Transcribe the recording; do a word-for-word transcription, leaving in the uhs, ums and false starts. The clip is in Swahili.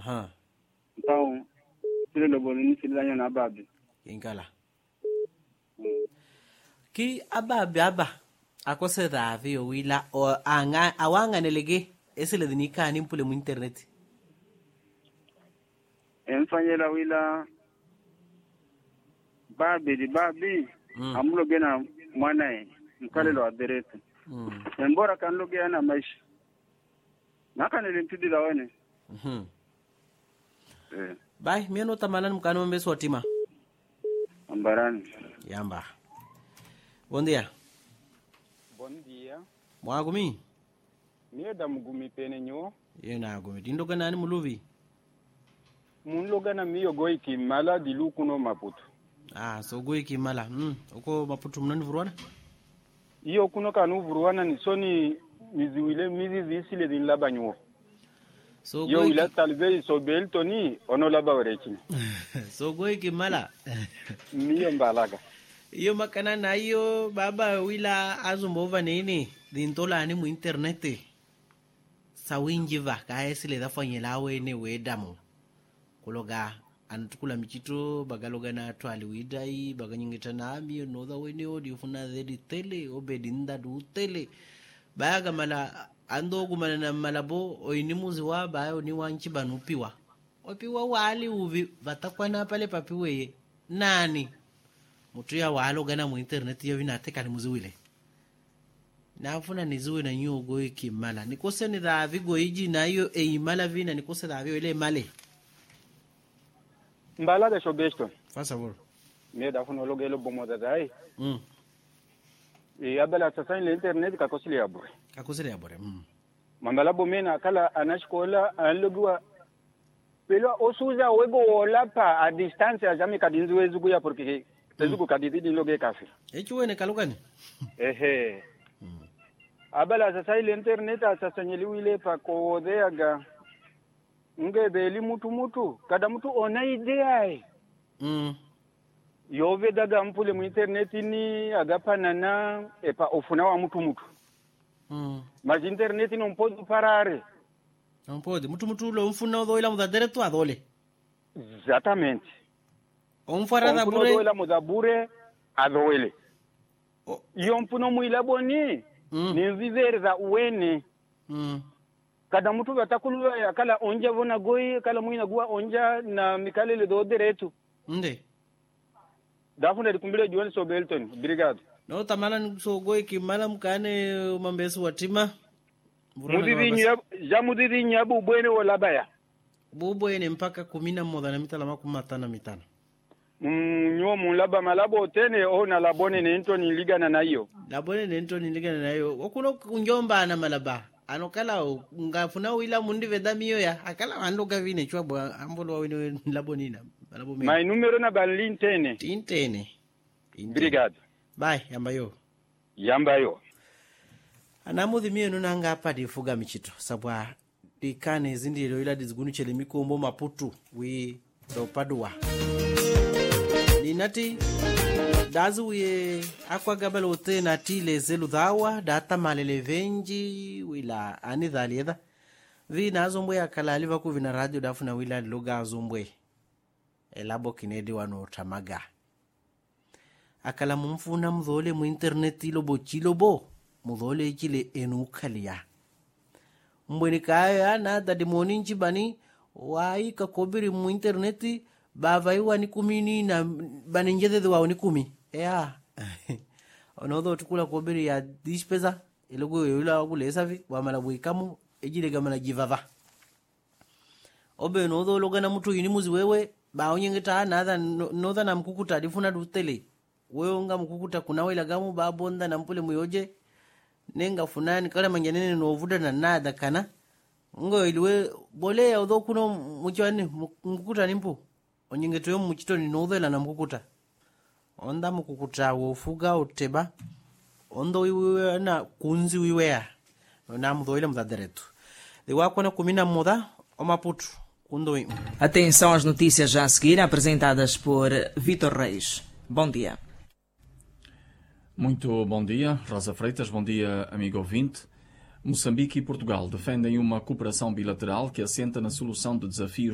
Ha. Então, tiro do bolinho se dá na babi. Ingala. Ki ababi aba akose ravi o wila o anga awanga nelege esele dinika ni mpule mu internet. Enfanyela wila babi di babi Mm. amulo gena mwana e mkale lo aderete. Mm. Mbora kan lo gena maisha. Naka nilimpidi la wene. Mhm. Eh, Bai mieno tamalan mkano mbeso watima. ambarani. Yamba. Bom dia. Bom dia. Mwagumi. Mie da mugumi pene nyo. Yena gumi. Dindo kana ni muluvi. Munloga na miyo goi ki mala di lukuno Maputo. Ah, so goi kimala. Mm. Oko Maputo mnani vuruana? Iyo kuno kanu vuruana ni soni miziwile mizi zisile din laba nyo. So Yo goi ila talve so belto ni ono laba warechini. So goi kimala. Miyo mbalaga. Iyo makana na iyo baba wila azumbova nini dintola ni mu internet sawinjiva kaesile da fanyela wene wedamo kuloga antukula michito bagaloga na twali widai baganyingita na mi no da wene odi ufuna zedi tele obedinda du tele baga mala ando gumana na malabo oinimuzi wa bayo ni wanchi banupiwa opiwa wali uvi vatakwana pale papiwe nani mutu ya walo gana mu internet ya vina teka ni muziwile na afuna nizuwe na nyo goyi kimala nikose ni dhavi goyiji na iyo e imala vina nikose dhavi ile male Mbalaga so besto. fasa bolo Mie da funo loge lo bomo da dai. mm E abala sasa ile internet ka kosile abure. kakosele ya bore mm Mambala bomena kala anashkola anlogwa pelo osuza wego wala pa a distance ya jami kadinzi wezugu ya porque tezugu kadidi loge kafi. echi wene kalugani Ehe. Abala sasa ile internet sasa nyeliwile pa kodeaga ngebeli mutu mutu kada mutu ona idea e mm yove daga mpule mu internet ni agapana na epa ofuna wa mutu mutu mm mas internet non pode parare. não pode mutu mutu lo mfuna odo ila muda direto adole Exatamente. omfara da Ompuno bure doela mudabure adoele. Oh. Iyo mpuno muila boni mm ni vivere za uwene. mm Kada mtu batakulu ya kala onja vona goi kala muina gua onja na mikalele do deretu. nde Dafuna dikumbile Joel Sobelton. Brigade. no tamala so goyi kimala mkane mambesu watima Mudidi nyabu ja mudidi nyabu bwene wala baya. bubo ene mpaka kumi na moja na mitala makumi matano mitano Mnyo mulaba malabo tene ona labone ne into ni ligana na hiyo. labone nento niligana nayo okuno kunjomba na malaba anokala ngafuna wila mundi veda miyo ya akala andoka vine chwabo ambolo wino labonina malabo me My numero na balin tene. tintene Brigade. bye yamba yo Yamba yo. anamudhi miyo nunanga hapa difuga michito sabwa dikane zindiro ila dizigunu chele mikombo maputu wi do padua ninati dazu ye akwa gabal ote na tile zelu dhawa data malele venji wila ani dhalieda vi nazombwe akalali vaku vina radio dafu na wila loga azombwe elabo kinedi wano tamaga akala mumfuna mdhole mu internet lobo chilobo mudhole chile enukalia mbweni kaya na dadimoni nchibani waika kobiri mu internet bavaiwa ni kumini na baninjeze wao ni kumi ea onodo tukula kobiri ya dispesa ilogo yula kule safi wa malabu ikamu ejile gamana jivava obe nodo logana mutu yini muzi wewe baonyengeta na nodha na mkukuta difuna dutele wewe nga mkukuta kuna wela gamu babonda na mpule muyoje nenga funani kala manyanene no vuda na nada kana ngo iliwe bole ya odo kuno muchwani mkukuta nimpu onyengeto yo muchito ni nodhela na mkukuta onda mkukuta wofuga uteba ondo wiwe na kunzi wiwe na mudhoile mudadireto liwako na kumina moda o Maputo kundo. Atenção às notícias já a seguir, apresentadas por Vítor Reis. Bom dia. Muito bom dia, Rosa Freitas, bom dia, amigo ouvinte. Moçambique e Portugal defendem uma cooperação bilateral que assenta na solução de desafios